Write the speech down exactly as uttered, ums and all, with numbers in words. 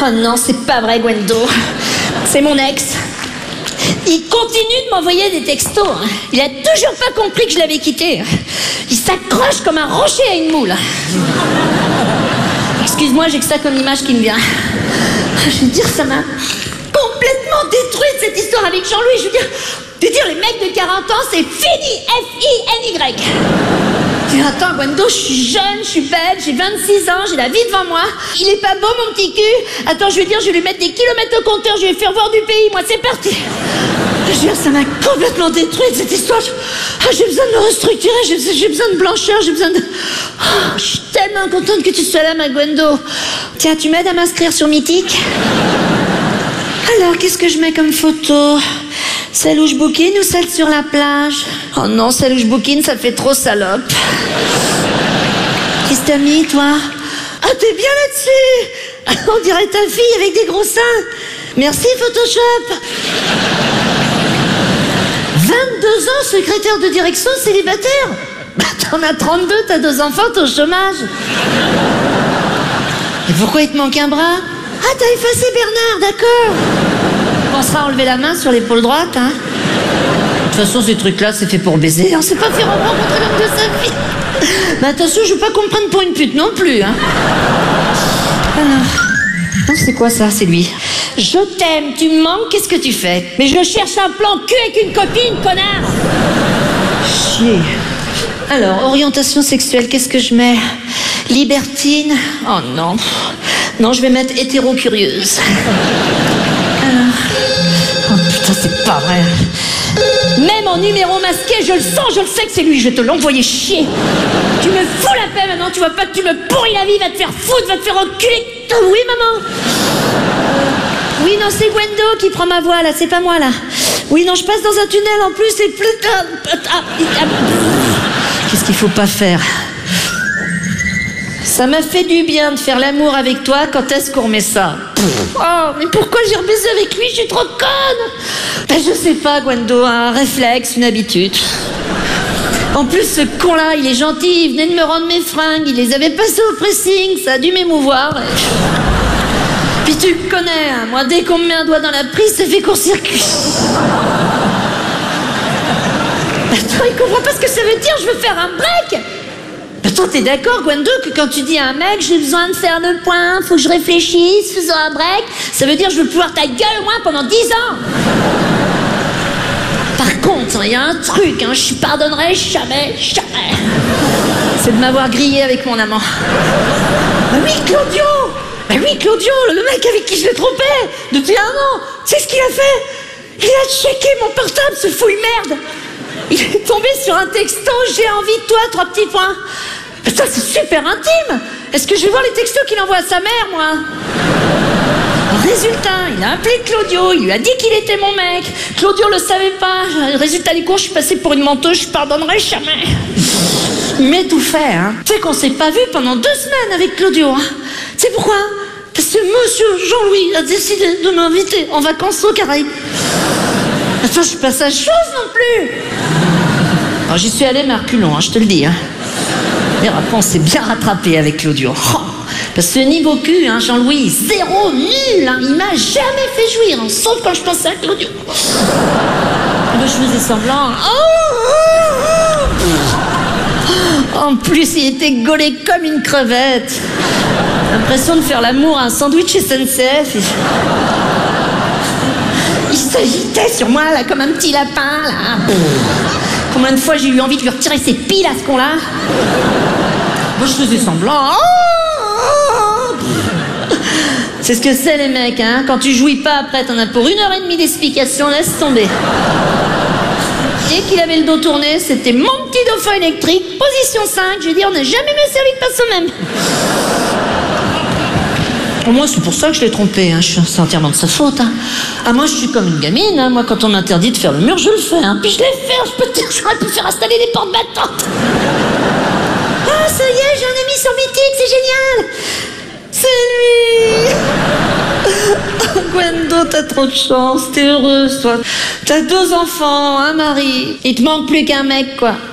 Oh non, c'est pas vrai, Gwendo. C'est mon ex. Il continue de m'envoyer des textos. Il a toujours pas compris que je l'avais quitté. Il s'accroche comme un rocher à une moule. Excuse-moi, j'ai que ça comme image qui me vient. Je veux dire, ça m'a complètement détruite cette histoire avec Jean-Louis. Je veux dire, je veux dire, les mecs de quarante ans, c'est fini. F I N Y. Attends, Gwendo, je suis jeune, je suis belle, j'ai vingt-six ans, j'ai la vie devant moi. Il est pas beau, mon petit cul. Attends, je vais dire, je vais lui mettre des kilomètres au compteur, je vais lui faire voir du pays. Moi, c'est parti. Je veux dire, ça m'a complètement détruite, cette histoire. Ah, j'ai besoin de me restructurer, j'ai, j'ai besoin de blancheur, j'ai besoin de... Oh, je suis tellement contente que tu sois là, ma Gwendo. Tiens, tu m'aides à m'inscrire sur Mythique? Alors, qu'est-ce que je mets comme photo? Celle où je bouquine ou celle sur la plage? Oh non, celle où je bouquine, ça fait trop salope. Qu'est-ce que t'as mis, toi? Ah, t'es bien là-dessus. On dirait ta fille avec des gros seins. Merci, Photoshop. vingt-deux ans, secrétaire de direction célibataire. Bah, t'en as trente-deux, t'as deux enfants, t'es au chômage. Et pourquoi il te manque un bras? Ah, t'as effacé Bernard, d'accord. On pensera à enlever la main sur l'épaule droite, hein. De toute façon, ces trucs-là, c'est fait pour baiser. On sait pas faire rencontrer l'homme de sa vie. Mais attention, je veux pas qu'on me prenne pour une pute non plus, hein. Alors... Non, c'est quoi ça? C'est lui. Je t'aime, tu me manques, qu'est-ce que tu fais? Mais je cherche un plan cul avec une copine, connard. Chier. Alors, orientation sexuelle, qu'est-ce que je mets? Libertine? Oh non. Non, je vais mettre hétéro-curieuse. Alors... Oh putain, c'est pas vrai. Même en numéro masqué, je le sens, je le sais que c'est lui, je vais te l'envoyer chier. Tu me fous la paix maintenant, tu vois pas que tu me pourris la vie, va te faire foutre, va te faire enculer. Oh, oui, maman. euh, Oui, non, c'est Gwendo qui prend ma voix, là, c'est pas moi, là. Oui, non, je passe dans un tunnel, en plus, c'est plus... Ah, ah, ah. Qu'est-ce qu'il faut pas faire? Ça m'a fait du bien de faire l'amour avec toi, quand est-ce qu'on remet ça? Oh, mais pourquoi j'ai rebaisé avec lui? Je suis trop conne. Ben, je sais pas, Gwendo, un réflexe, une habitude. En plus, ce con-là, il est gentil, il venait de me rendre mes fringues, il les avait passées au pressing, ça a dû m'émouvoir. Puis tu me connais, hein, moi, dès qu'on me met un doigt dans la prise, ça fait court-circuit. Attends, il comprend pas ce que ça veut dire, je veux faire un break. Toi, t'es d'accord, Gwendo, que quand tu dis à un mec, j'ai besoin de faire le point, faut que je réfléchisse, faisons un break, ça veut dire je veux pouvoir ta gueule au moins pendant dix ans. Par contre, il y a un truc, hein, je pardonnerai jamais, jamais. C'est de m'avoir grillé avec mon amant. Bah oui, Claudio. Bah oui, Claudio, le mec avec qui je l'ai trompé depuis un an. Tu sais ce qu'il a fait? Il a checké mon portable, ce fouille merde. Il est tombé sur un texto, j'ai envie de toi, trois petits points. Ça, c'est super intime. Est-ce que je vais voir les textos qu'il envoie à sa mère, moi? Résultat, il a appelé Claudio, il lui a dit qu'il était mon mec. Claudio le savait pas. Résultat du cours, je suis passée pour une menteuse, je pardonnerai jamais. Mais tout fait, hein. Tu sais qu'on s'est pas vu pendant deux semaines avec Claudio, hein. Tu sais pourquoi? Parce que monsieur Jean-Louis a décidé de m'inviter en vacances aux Caraïbes. Attends, je suis pas sa chose non plus. Alors, j'y suis allée, mais à reculons, hein, je te le dis, hein. Et après, on s'est bien rattrapé avec Claudio. Oh, parce que niveau cul, hein, Jean-Louis, zéro, nul, hein, il m'a jamais fait jouir, hein, sauf quand je pensais à Claudio. Ben, je faisais semblant. Oh, oh, oh. En plus, il était gaulé comme une crevette. L'impression de faire l'amour à un sandwich S N C F. Il s'agitait sur moi, là, comme un petit lapin, là. Combien de fois j'ai eu envie de lui retirer ses piles à ce con-là? Moi, je faisais semblant. C'est ce que c'est, les mecs, hein. Quand tu jouis pas, après, t'en as pour une heure et demie d'explication, laisse tomber. Dès qu'il avait le dos tourné, c'était mon petit dauphin électrique, position cinq. J'ai dit, on n'a jamais mieux servi que par soi-même. Au moins, c'est pour ça que je l'ai trompé, hein. C'est entièrement de sa faute, hein. Ah, moi, je suis comme une gamine, hein. Moi, quand on m'interdit de faire le mur, je le fais, hein. Puis je l'ai fait, je peux te dire, j'aurais pu faire installer des portes battantes. Ah, ça y est, j'ai un ami sur Mythique, c'est génial. C'est lui. Oh, Gwendo, t'as trop de chance, t'es heureuse, toi. T'as deux enfants, un mari. Il te manque plus qu'un mec, quoi.